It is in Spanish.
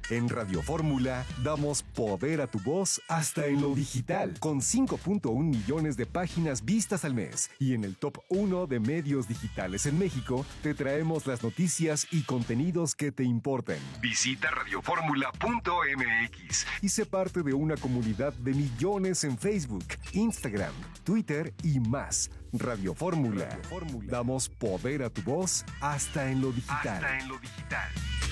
En Radio Fórmula damos poder a tu voz hasta en lo digital, con 5.1 millones de páginas vistas al mes. Y en el top 1 de medios digitales en México, te traemos las noticias y contenidos que te importan. Visita radioformula.mx y sé parte de una comunidad de millones en Facebook, Instagram, Twitter y más. Radio Fórmula. Damos poder a tu voz hasta en lo digital.